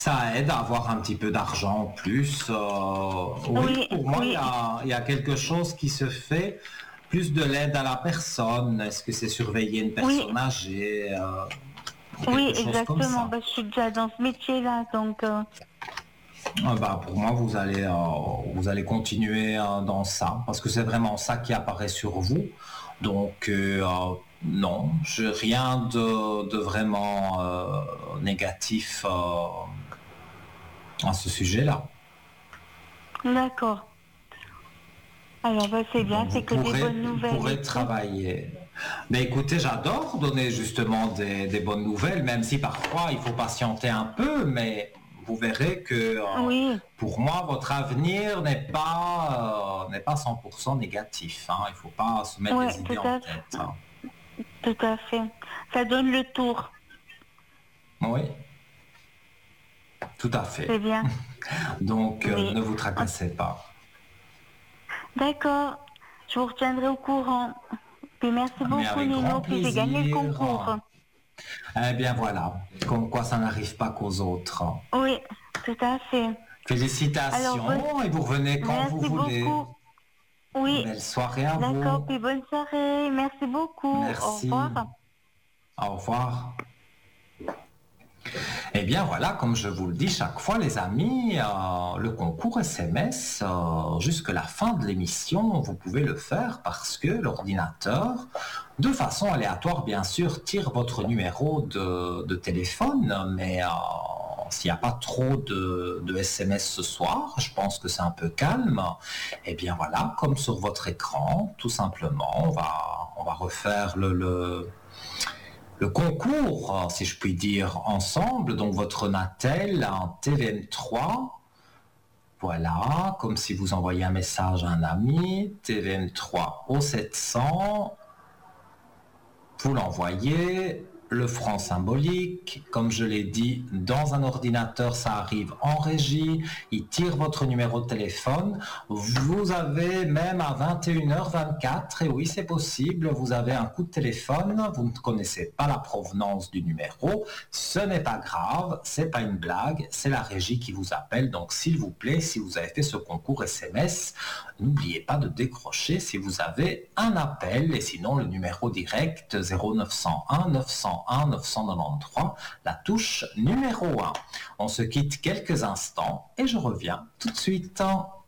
Ça aide à avoir un petit peu d'argent en plus. Oui, Oui, pour moi, oui, il y a quelque chose qui se fait, plus de l'aide à la personne. Est-ce que c'est surveiller une oui, personne âgée ou oui, quelque chose comme exactement. ça? Bah, je suis déjà dans ce métier-là, donc Bah, pour moi, vous allez continuer dans ça, parce que c'est vraiment ça qui apparaît sur vous. Donc, non, rien de vraiment négatif à ce sujet-là. d'accord. Alors, bah, c'est bien, Donc c'est que des bonnes vous nouvelles pourrez ici. travailler. Mais écoutez, j'adore donner justement des bonnes nouvelles, même si parfois il faut patienter un peu, mais vous verrez que Oui, pour moi, votre avenir n'est pas 100% négatif. Hein. Il ne faut pas se mettre ouais, des idées en tête. Hein. tout à fait. Ça donne le tour. Oui, tout à fait. C'est bien. Donc Oui. ne vous En- tracassez pas. D'accord. Je vous retiendrai au courant. Puis merci Mais beaucoup, avec grand Nino. Puis j'ai gagné le plaisir. concours. Eh bien voilà, comme quoi ça n'arrive pas qu'aux autres. Oui, tout à fait. Alors, Félicitations et vous revenez quand vous merci voulez. beaucoup. Oui, Belle soirée à d'accord. vous. Puis bonne soirée. Merci beaucoup. Au Merci. revoir. Au revoir. Eh bien voilà, comme je vous le dis chaque fois les amis, le concours SMS, jusque la fin de l'émission, vous pouvez le faire parce que l'ordinateur, de façon aléatoire bien sûr, tire votre numéro de téléphone, mais s'il n'y a pas trop de SMS ce soir, je pense que c'est un peu calme, eh bien voilà, comme sur votre écran, tout simplement, on va refaire le concours, si je puis dire, ensemble. Donc votre Natel, un TVM3, voilà, comme si vous envoyez un message à un ami, TVM3 au 700, vous l'envoyez, le franc symbolique, comme je l'ai dit, dans un ordinateur, ça arrive en régie, il tire votre numéro de téléphone, vous avez même à 21h24, et oui c'est possible, vous avez un coup de téléphone, vous ne connaissez pas la provenance du numéro, ce n'est pas grave, c'est pas une blague, c'est la régie qui vous appelle, donc s'il vous plaît, si vous avez fait ce concours SMS, n'oubliez pas de décrocher si vous avez un appel, et sinon le numéro direct 0901 901 993, la touche numéro 1. On se quitte quelques instants et je reviens tout de suite.